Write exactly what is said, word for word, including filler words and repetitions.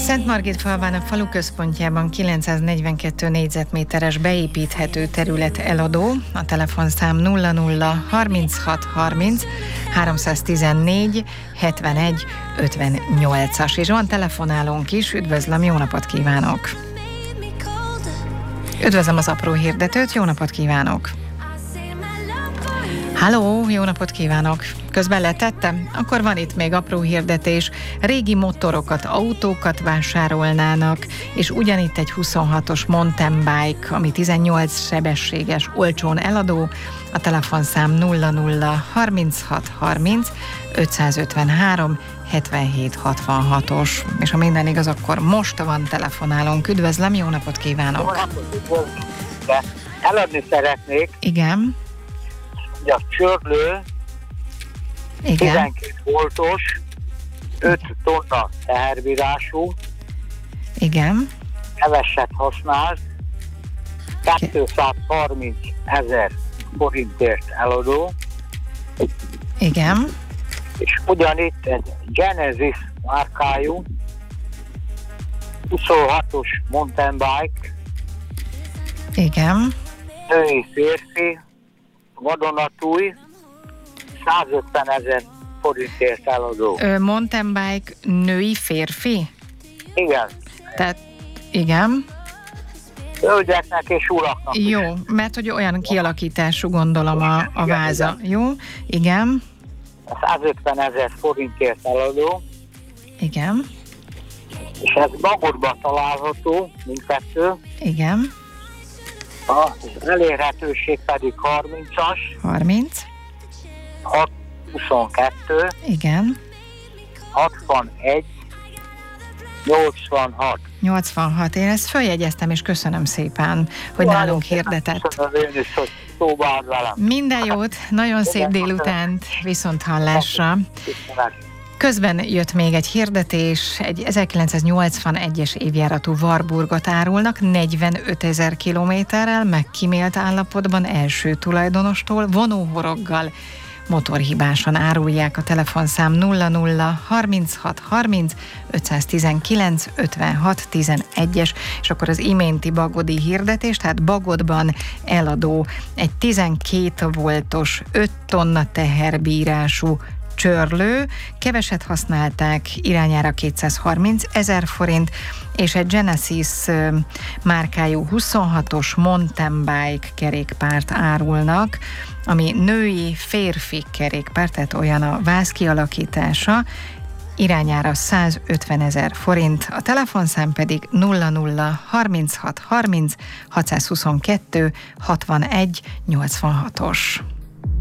Szentmargitfalván a falu központjában kilencszáznegyvenkettő négyzetméteres beépíthető terület eladó, a telefonszám nulla nulla harminchat harminc háromszáztizennégy hetvenegy ötvennyolcas, és van telefonálónk is. Üdvözlöm, jó napot kívánok! Üdvözlöm az apró hirdetőt, jó napot kívánok! Halló, jó napot kívánok! Közben letettem? Akkor van itt még apró hirdetés. Régi motorokat, autókat vásárolnának, és ugyanitt egy huszonhatos mountain bike, ami tizennyolc sebességes, olcsón eladó. A telefonszám nulla nulla harminchat harminc ötszázötvenhárom hetvenhét hatvanhatos. És ha minden igaz, akkor most van telefonálónk. Üdvözlöm, jó napot kívánok! Jó napot, üdvözlöm. Eladni szeretnék. Igen. A csörlő, Igen. tizenkét voltos, öt tonna teherbírású, Igen. keveset használt, kétszázharminc ezer forintért eladó, Igen. és ugyanitt egy Genesis márkájú huszonhatos mountain bike, Igen. női, férfi, vadonatúj, százötven ezer forintért eladó. Ö, mountain bike női, férfi? Igen. Tehát, igen. Hölgyeknek és uraknak is. Jó, mert hogy olyan kialakítású, gondolom a, a váza. Jó, igen. százötven ezer forintért eladó, Igen. és ez Bagodban található, mindkettő. Igen. Az elérhetőség pedig harmincas, harminc. hat huszonkettő, Igen. hatvanegy, nyolcvanhat. nyolcvanhat. Én ezt följegyeztem, és köszönöm szépen, hogy nálunk hirdetett. Köszönöm én is, hogy szóba áll velem. Minden jót, nagyon szép délutánt, viszont hallásra. Közben jött még egy hirdetés, egy ezerkilencszáznyolcvanegyes évjáratú Warburgot árulnak negyvenötezer kilométerrel, megkímélt állapotban első tulajdonostól, vonóhoroggal, motorhibásan árulják. A telefonszám nulla nulla harminchat harminc ötszáztizenkilenc ötvenhat tizenegyes, és akkor az iménti bagodi hirdetés, tehát Bagodban eladó egy tizenkét voltos, öt tonna teherbírású csörlő, keveset használták, irányára kétszázharminc ezer forint, és egy Genesis márkájú huszonhatos mountain bike kerékpárt árulnak, ami női, férfi kerékpár, tehát olyan a váz kialakítása, irányára százötven ezer forint, a telefonszám pedig nulla nulla harminchat harminc hatszázhuszonkettő hatvanegy nyolcvanhatos.